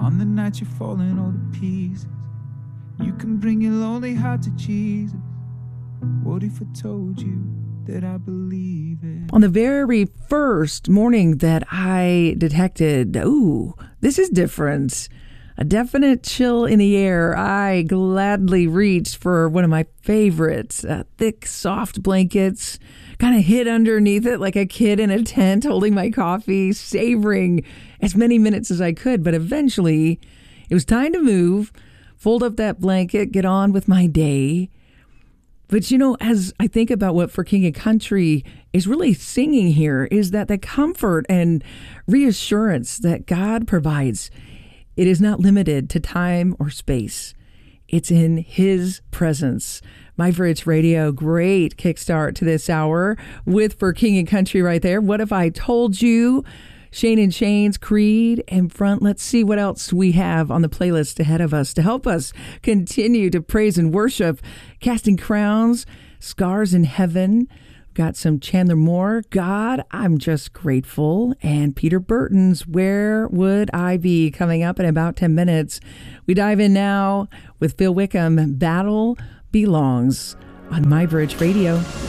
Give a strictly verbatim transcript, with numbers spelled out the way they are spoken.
On the night you're falling all to pieces, you can bring your lonely heart to Jesus. What if I told you that I believe it? On the very first morning that I detected, ooh, this is different, a definite chill in the air, I gladly reached for one of my favorites, uh, thick, soft blankets, kind of hid underneath it like a kid in a tent holding my coffee, savoring as many minutes as I could. But eventually, it was time to move, fold up that blanket, get on with my day. But, you know, as I think about what For King and Country is really singing here, is that the comfort and reassurance that God provides, it is not limited to time or space. It's in His presence. My Bridge Radio, great kickstart to this hour with For King and Country right there. What If I Told You? Shane and Shane's Creed in front. Let's see what else we have on the playlist ahead of us to help us continue to praise and worship. Casting Crowns, Scars in Heaven. Got some Chandler Moore, God, I'm Just Grateful, and Peter Burton's Where Would I Be, coming up in about ten minutes. We dive in now with Phil Wickham, Battle Belongs on My Bridge Radio.